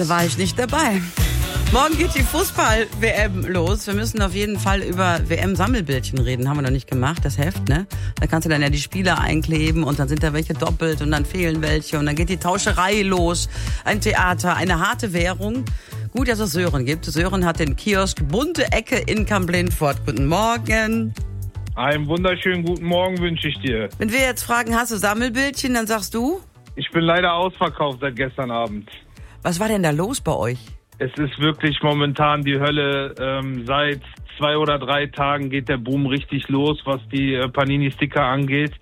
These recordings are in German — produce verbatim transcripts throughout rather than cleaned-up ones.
Da war ich nicht dabei. Morgen geht die Fußball-W M los. Wir müssen auf jeden Fall über W M-Sammelbildchen reden. Haben wir noch nicht gemacht, das Heft, ne? Da kannst du dann ja die Spieler einkleben und dann sind da welche doppelt und dann fehlen welche und dann geht die Tauscherei los. Ein Theater, eine harte Währung. Gut, dass es Sören gibt. Sören hat den Kiosk Bunte Ecke in Kamp-Lintfort. Guten Morgen. Einen wunderschönen guten Morgen wünsche ich dir. Wenn wir jetzt fragen, hast du Sammelbildchen, dann sagst du? Ich bin leider ausverkauft seit gestern Abend. Was war denn da los bei euch? Es ist wirklich momentan die Hölle. Ähm, seit zwei oder drei Tagen geht der Boom richtig los, was die äh, Panini-Sticker angeht.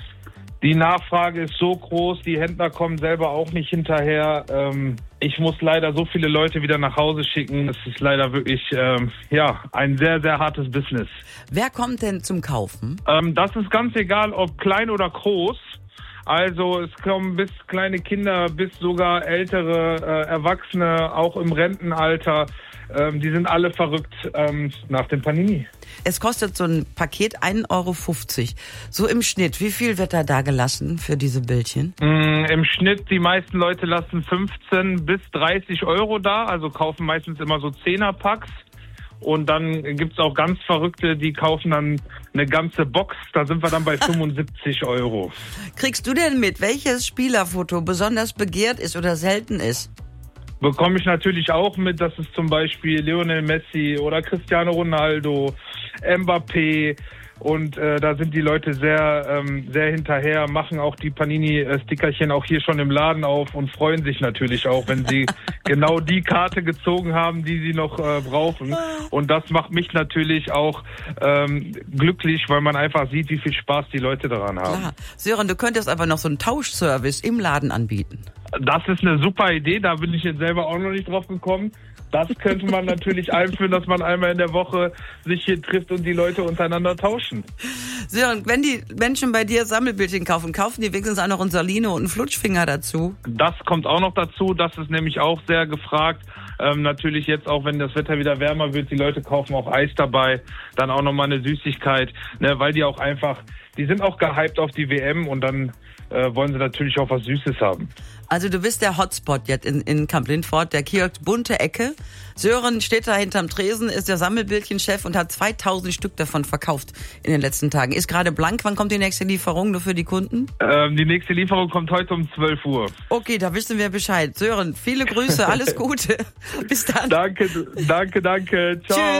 Die Nachfrage ist so groß, die Händler kommen selber auch nicht hinterher. Ähm, ich muss leider so viele Leute wieder nach Hause schicken. Es ist leider wirklich ähm, ja ein sehr, sehr hartes Business. Wer kommt denn zum Kaufen? Ähm, das ist ganz egal, ob klein oder groß. Also es kommen bis kleine Kinder, bis sogar ältere äh, Erwachsene, auch im Rentenalter. Ähm, die sind alle verrückt ähm, nach dem Panini. Es kostet so ein Paket ein Euro fünfzig. So im Schnitt, wie viel wird da da gelassen für diese Bildchen? Mm, Im Schnitt, die meisten Leute lassen fünfzehn bis dreißig Euro da, also kaufen meistens immer so Zehner-Packs. Und dann gibt's auch ganz Verrückte, die kaufen dann eine ganze Box. Da sind wir dann bei fünfundsiebzig Euro. Kriegst du denn mit, welches Spielerfoto besonders begehrt ist oder selten ist? Bekomme ich natürlich auch mit, dass es zum Beispiel Lionel Messi oder Cristiano Ronaldo, Mbappé und äh, da sind die Leute sehr ähm, sehr hinterher, machen auch die Panini-Stickerchen auch hier schon im Laden auf und freuen sich natürlich auch, wenn sie genau die Karte gezogen haben, die sie noch äh, brauchen. Und das macht mich natürlich auch ähm, glücklich, weil man einfach sieht, wie viel Spaß die Leute daran haben. Klar. Sören, du könntest aber noch so einen Tauschservice im Laden anbieten. Das ist eine super Idee, da bin ich jetzt selber auch noch nicht drauf gekommen. Das könnte man natürlich einführen, dass man einmal in der Woche sich hier trifft und die Leute untereinander tauschen. Sören, wenn die Menschen bei dir Sammelbildchen kaufen, kaufen die wenigstens auch noch einen Salino und einen Flutschfinger dazu? Das kommt auch noch dazu, das ist nämlich auch sehr gefragt. Ähm, natürlich jetzt auch, wenn das Wetter wieder wärmer wird, die Leute kaufen auch Eis dabei, dann auch nochmal eine Süßigkeit, ne, weil die auch einfach, die sind auch gehypt auf die W M und dann äh, wollen sie natürlich auch was Süßes haben. Also du bist der Hotspot jetzt in, in Kamp-Lintfort, der Kiosk Bunte Ecke. Sören steht da hinterm Tresen, ist der Sammelbildchenchef und hat zweitausend Stück davon verkauft in den letzten Tagen. Ist gerade blank, wann kommt die nächste Lieferung nur für die Kunden? Ähm, die nächste Lieferung kommt heute um zwölf Uhr. Okay, da wissen wir Bescheid. Sören, viele Grüße, alles Gute. Bis dann. Danke, danke, danke. Ciao. Tschüss.